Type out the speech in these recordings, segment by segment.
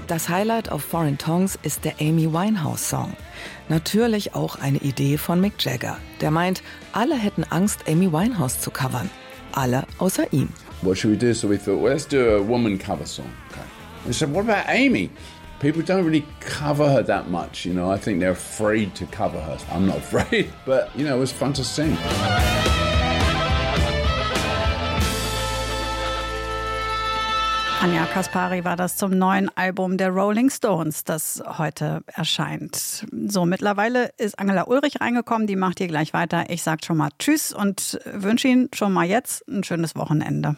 Das Highlight auf Foreign Tongues ist der Amy Winehouse-Song. Natürlich auch eine Idee von Mick Jagger. Der meint, alle hätten Angst, Amy Winehouse zu covern. Alle außer ihm. What should we do? So we thought, well, let's do a woman cover song. Okay. We said, what about Amy? People don't really cover her that much, you know. I think they're afraid to cover her. I'm not afraid, but, you know, it was fun to sing. Anja Kaspari war das zum neuen Album der Rolling Stones, das heute erscheint. So, mittlerweile ist Angela Ulrich reingekommen, die macht hier gleich weiter. Ich sage schon mal Tschüss und wünsche Ihnen schon mal jetzt ein schönes Wochenende.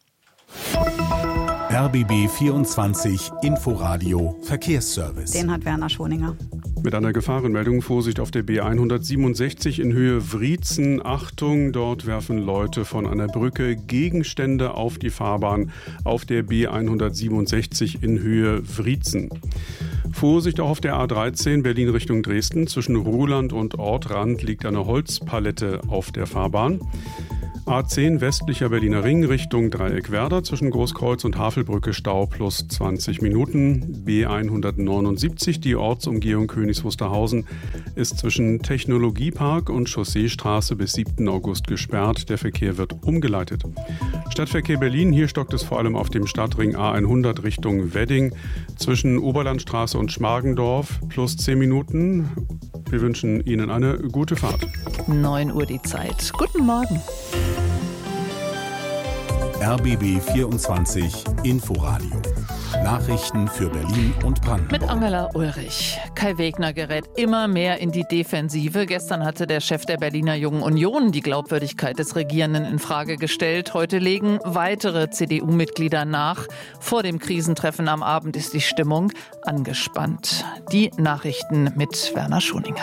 RBB 24 Inforadio Verkehrsservice. Den hat Werner Schoninger. Mit einer Gefahrenmeldung Vorsicht auf der B167 in Höhe Wriezen. Achtung, dort werfen Leute von einer Brücke Gegenstände auf die Fahrbahn auf der B167 in Höhe Wriezen. Vorsicht auch auf der A13 Berlin Richtung Dresden. Zwischen Ruhland und Ortrand liegt eine Holzpalette auf der Fahrbahn. A10 westlicher Berliner Ring Richtung Dreieckwerder zwischen Großkreuz und Havelbrücke Stau plus 20 Minuten. B179, die Ortsumgehung Königs Wusterhausen, ist zwischen Technologiepark und Chausseestraße bis 7. August gesperrt. Der Verkehr wird umgeleitet. Stadtverkehr Berlin, hier stockt es vor allem auf dem Stadtring A100 Richtung Wedding zwischen Oberlandstraße und Schmargendorf plus 10 Minuten. Wir wünschen Ihnen eine gute Fahrt. 9 Uhr die Zeit. Guten Morgen. RBB 24 Inforadio. Nachrichten für Berlin und Brandenburg. Mit Angela Ulrich. Kai Wegner gerät immer mehr in die Defensive. Gestern hatte der Chef der Berliner Jungen Union die Glaubwürdigkeit des Regierenden in Frage gestellt. Heute legen weitere CDU-Mitglieder nach. Vor dem Krisentreffen am Abend ist die Stimmung angespannt. Die Nachrichten mit Werner Schoninger.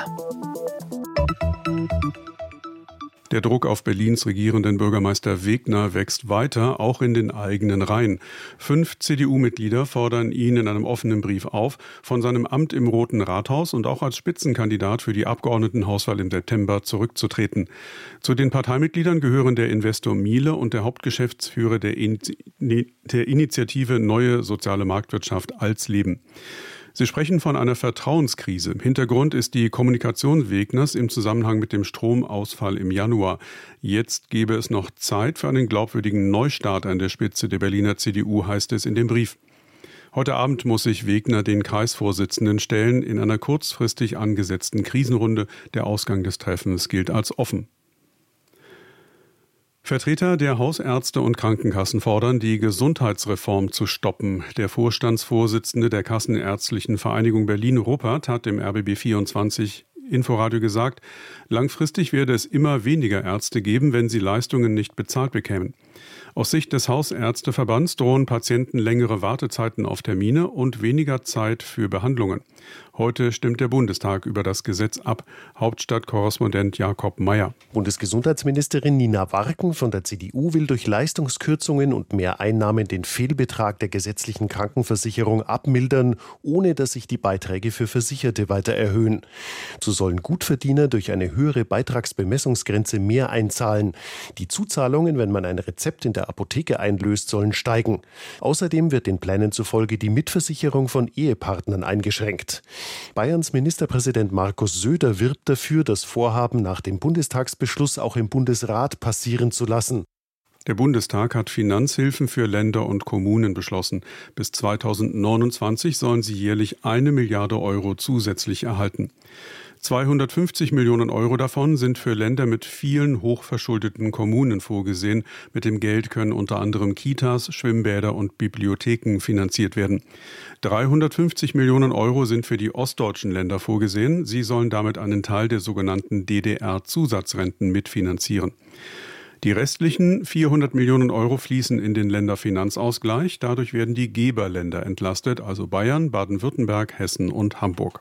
Der Druck auf Berlins regierenden Bürgermeister Wegner wächst weiter, auch in den eigenen Reihen. 5 CDU-Mitglieder fordern ihn in einem offenen Brief auf, von seinem Amt im Roten Rathaus und auch als Spitzenkandidat für die Abgeordnetenhauswahl im September zurückzutreten. Zu den Parteimitgliedern gehören der Investor Miele und der Hauptgeschäftsführer der Initiative Neue Soziale Marktwirtschaft Alsleben. Sie sprechen von einer Vertrauenskrise. Hintergrund ist die Kommunikation Wegners im Zusammenhang mit dem Stromausfall im Januar. Jetzt gäbe es noch Zeit für einen glaubwürdigen Neustart an der Spitze der Berliner CDU, heißt es in dem Brief. Heute Abend muss sich Wegner den Kreisvorsitzenden stellen in einer kurzfristig angesetzten Krisenrunde. Der Ausgang des Treffens gilt als offen. Vertreter der Hausärzte und Krankenkassen fordern, die Gesundheitsreform zu stoppen. Der Vorstandsvorsitzende der Kassenärztlichen Vereinigung Berlin-Ruppert hat im RBB 24 Inforadio gesagt, langfristig werde es immer weniger Ärzte geben, wenn sie Leistungen nicht bezahlt bekämen. Aus Sicht des Hausärzteverbands drohen Patienten längere Wartezeiten auf Termine und weniger Zeit für Behandlungen. Heute stimmt der Bundestag über das Gesetz ab. Hauptstadtkorrespondent Jakob Mayer. Bundesgesundheitsministerin Nina Warken von der CDU will durch Leistungskürzungen und mehr Einnahmen den Fehlbetrag der gesetzlichen Krankenversicherung abmildern, ohne dass sich die Beiträge für Versicherte weiter erhöhen. So sollen Gutverdiener durch eine höhere Beitragsbemessungsgrenze mehr einzahlen. Die Zuzahlungen, wenn man ein Rezept in der Apotheke einlöst, sollen steigen. Außerdem wird den Plänen zufolge die Mitversicherung von Ehepartnern eingeschränkt. Bayerns Ministerpräsident Markus Söder wirbt dafür, das Vorhaben nach dem Bundestagsbeschluss auch im Bundesrat passieren zu lassen. Der Bundestag hat Finanzhilfen für Länder und Kommunen beschlossen. Bis 2029 sollen sie jährlich 1 Milliarde Euro zusätzlich erhalten. 250 Millionen Euro davon sind für Länder mit vielen hochverschuldeten Kommunen vorgesehen. Mit dem Geld können unter anderem Kitas, Schwimmbäder und Bibliotheken finanziert werden. 350 Millionen Euro sind für die ostdeutschen Länder vorgesehen. Sie sollen damit einen Teil der sogenannten DDR-Zusatzrenten mitfinanzieren. Die restlichen 400 Millionen Euro fließen in den Länderfinanzausgleich. Dadurch werden die Geberländer entlastet, also Bayern, Baden-Württemberg, Hessen und Hamburg.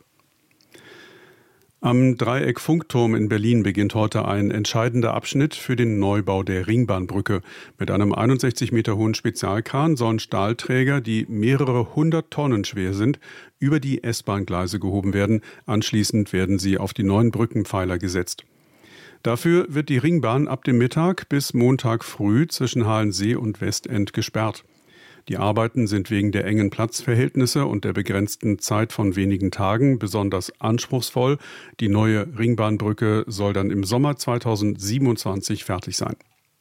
Am Dreieck-Funkturm in Berlin beginnt heute ein entscheidender Abschnitt für den Neubau der Ringbahnbrücke. Mit einem 61 Meter hohen Spezialkran sollen Stahlträger, die mehrere 100 Tonnen schwer sind, über die S-Bahn-Gleise gehoben werden. Anschließend werden sie auf die neuen Brückenpfeiler gesetzt. Dafür wird die Ringbahn ab dem Mittag bis Montag früh zwischen Halensee und Westend gesperrt. Die Arbeiten sind wegen der engen Platzverhältnisse und der begrenzten Zeit von wenigen Tagen besonders anspruchsvoll. Die neue Ringbahnbrücke soll dann im Sommer 2027 fertig sein.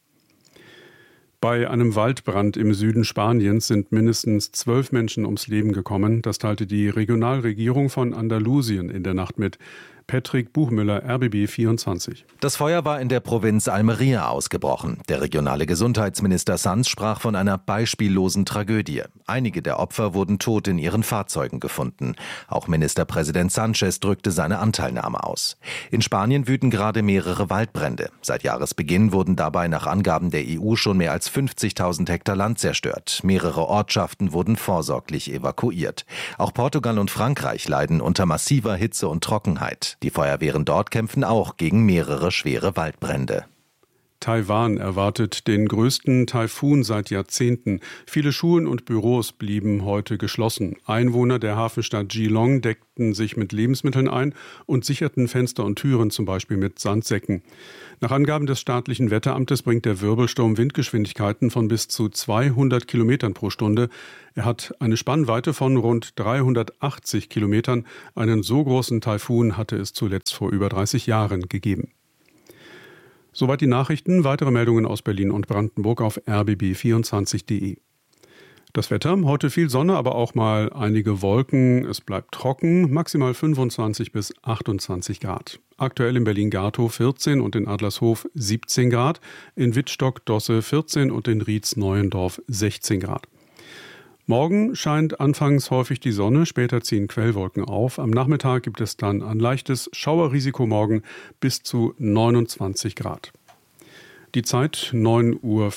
Bei einem Waldbrand im Süden Spaniens sind mindestens 12 Menschen ums Leben gekommen. Das teilte die Regionalregierung von Andalusien in der Nacht mit. Patrick Buchmüller, RBB 24. Das Feuer war in der Provinz Almería ausgebrochen. Der regionale Gesundheitsminister Sanz sprach von einer beispiellosen Tragödie. Einige der Opfer wurden tot in ihren Fahrzeugen gefunden. Auch Ministerpräsident Sánchez drückte seine Anteilnahme aus. In Spanien wüten gerade mehrere Waldbrände. Seit Jahresbeginn wurden dabei nach Angaben der EU schon mehr als 50.000 Hektar Land zerstört. Mehrere Ortschaften wurden vorsorglich evakuiert. Auch Portugal und Frankreich leiden unter massiver Hitze und Trockenheit. Die Feuerwehren dort kämpfen auch gegen mehrere schwere Waldbrände. Taiwan erwartet den größten Taifun seit Jahrzehnten. Viele Schulen und Büros blieben heute geschlossen. Einwohner der Hafenstadt Geelong deckten sich mit Lebensmitteln ein und sicherten Fenster und Türen, zum Beispiel mit Sandsäcken. Nach Angaben des staatlichen Wetteramtes bringt der Wirbelsturm Windgeschwindigkeiten von bis zu 200 Kilometern pro Stunde. Er hat eine Spannweite von rund 380 Kilometern. Einen so großen Taifun hatte es zuletzt vor über 30 Jahren gegeben. Soweit die Nachrichten. Weitere Meldungen aus Berlin und Brandenburg auf rbb24.de. Das Wetter, heute viel Sonne, aber auch mal einige Wolken. Es bleibt trocken, maximal 25 bis 28 Grad. Aktuell in Berlin-Gatow 14 und in Adlershof 17 Grad, in Wittstock-Dosse 14 und in Rietz-Neuendorf 16 Grad. Morgen scheint anfangs häufig die Sonne, später ziehen Quellwolken auf. Am Nachmittag gibt es dann ein leichtes Schauerrisiko morgen bis zu 29 Grad. Die Zeit 9:05 Uhr.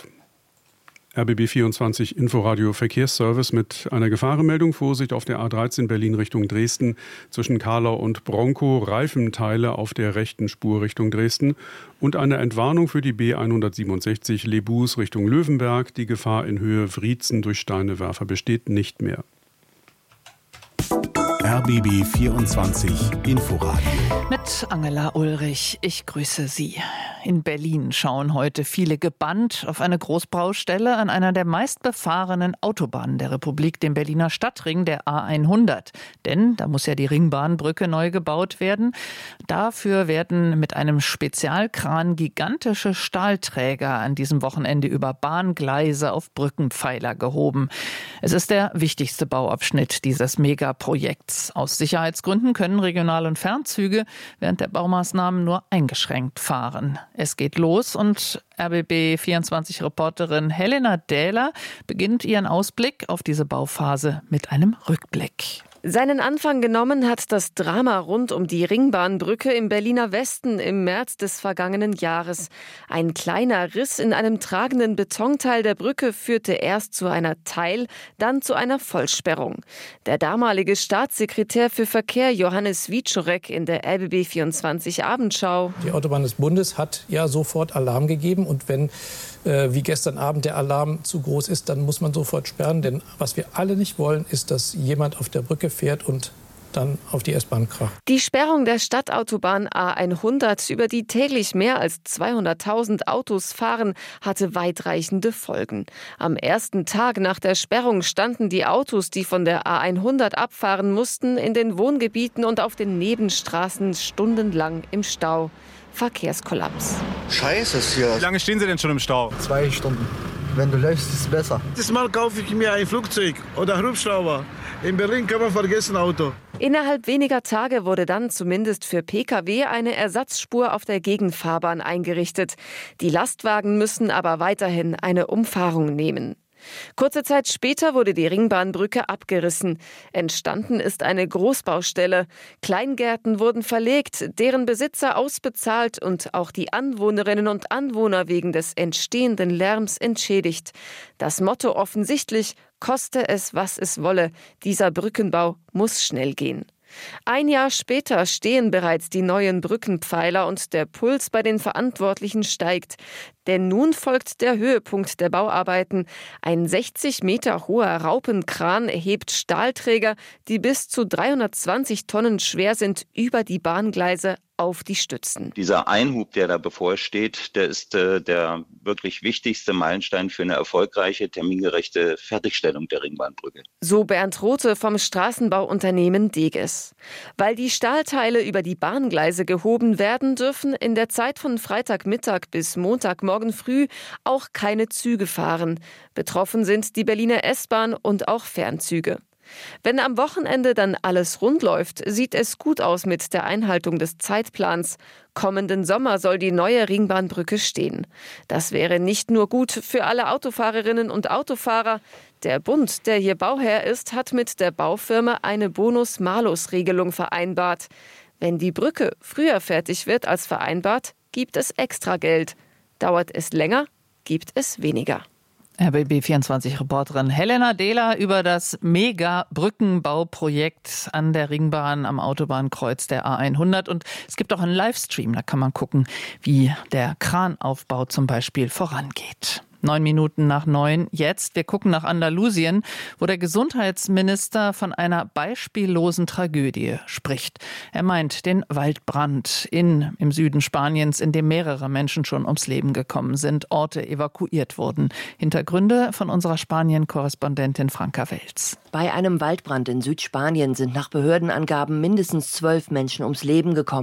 RBB 24 Inforadio Verkehrsservice mit einer Gefahrenmeldung. Vorsicht auf der A13 Berlin Richtung Dresden. Zwischen Kahlau und Bronkow Reifenteile auf der rechten Spur Richtung Dresden. Und eine Entwarnung für die B167 Lebus Richtung Löwenberg. Die Gefahr in Höhe Wriezen durch Steinewerfer besteht nicht mehr. RBB 24 Inforadio. Mit Angela Ulrich. Ich grüße Sie. In Berlin schauen heute viele gebannt auf eine Großbaustelle an einer der meistbefahrenen Autobahnen der Republik, dem Berliner Stadtring, der A100. Denn da muss ja die Ringbahnbrücke neu gebaut werden. Dafür werden mit einem Spezialkran gigantische Stahlträger an diesem Wochenende über Bahngleise auf Brückenpfeiler gehoben. Es ist der wichtigste Bauabschnitt dieses Megaprojekts. Aus Sicherheitsgründen können Regional- und Fernzüge während der Baumaßnahmen nur eingeschränkt fahren. Es geht los und RBB24-Reporterin Helena Dähler beginnt ihren Ausblick auf diese Bauphase mit einem Rückblick. Seinen Anfang genommen hat das Drama rund um die Ringbahnbrücke im Berliner Westen im März des vergangenen Jahres. Ein kleiner Riss in einem tragenden Betonteil der Brücke führte erst zu einer Teil-, dann zu einer Vollsperrung. Der damalige Staatssekretär für Verkehr Johannes Wieczorek in der RBB24 Abendschau. Die Autobahn des Bundes hat ja sofort Alarm gegeben und wenn wie gestern Abend der Alarm zu groß ist, dann muss man sofort sperren. Denn was wir alle nicht wollen, ist, dass jemand auf der Brücke fährt und dann auf die S-Bahn kracht. Die Sperrung der Stadtautobahn A100, über die täglich mehr als 200.000 Autos fahren, hatte weitreichende Folgen. Am ersten Tag nach der Sperrung standen die Autos, die von der A100 abfahren mussten, in den Wohngebieten und auf den Nebenstraßen stundenlang im Stau. Verkehrskollaps. Scheiße ist hier. Wie lange stehen Sie denn schon im Stau? 2 Stunden. Wenn du läufst, ist es besser. Dieses Mal kaufe ich mir ein Flugzeug oder Hubschrauber. In Berlin kann man vergessen Auto. Innerhalb weniger Tage wurde dann zumindest für Pkw eine Ersatzspur auf der Gegenfahrbahn eingerichtet. Die Lastwagen müssen aber weiterhin eine Umfahrung nehmen. Kurze Zeit später wurde die Ringbahnbrücke abgerissen. Entstanden ist eine Großbaustelle. Kleingärten wurden verlegt, deren Besitzer ausbezahlt und auch die Anwohnerinnen und Anwohner wegen des entstehenden Lärms entschädigt. Das Motto offensichtlich: koste es, was es wolle. Dieser Brückenbau muss schnell gehen. Ein Jahr später stehen bereits die neuen Brückenpfeiler und der Puls bei den Verantwortlichen steigt. Denn nun folgt der Höhepunkt der Bauarbeiten. Ein 60 Meter hoher Raupenkran hebt Stahlträger, die bis zu 320 Tonnen schwer sind, über die Bahngleise auf die Stützen. Dieser Einhub, der da bevorsteht, der ist der wirklich wichtigste Meilenstein für eine erfolgreiche, termingerechte Fertigstellung der Ringbahnbrücke. So Bernd Rothe vom Straßenbauunternehmen Deges. Weil die Stahlteile über die Bahngleise gehoben werden, dürfen in der Zeit von Freitagmittag bis Montagmorgen früh auch keine Züge fahren. Betroffen sind die Berliner S-Bahn und auch Fernzüge. Wenn am Wochenende dann alles rund läuft, sieht es gut aus mit der Einhaltung des Zeitplans. Kommenden Sommer soll die neue Ringbahnbrücke stehen. Das wäre nicht nur gut für alle Autofahrerinnen und Autofahrer. Der Bund, der hier Bauherr ist, hat mit der Baufirma eine Bonus-Malus-Regelung vereinbart. Wenn die Brücke früher fertig wird als vereinbart, gibt es extra Geld. Dauert es länger, gibt es weniger. RBB24-Reporterin Helena Dehler über das Mega-Brückenbauprojekt an der Ringbahn am Autobahnkreuz der A100. Und es gibt auch einen Livestream, da kann man gucken, wie der Kranaufbau zum Beispiel vorangeht. 9:09 jetzt. Wir gucken nach Andalusien, wo der Gesundheitsminister von einer beispiellosen Tragödie spricht. Er meint den Waldbrand im Süden Spaniens, in dem mehrere Menschen schon ums Leben gekommen sind, Orte evakuiert wurden. Hintergründe von unserer Spanien-Korrespondentin Franka Welz. Bei einem Waldbrand in Südspanien sind nach Behördenangaben mindestens 12 Menschen ums Leben gekommen.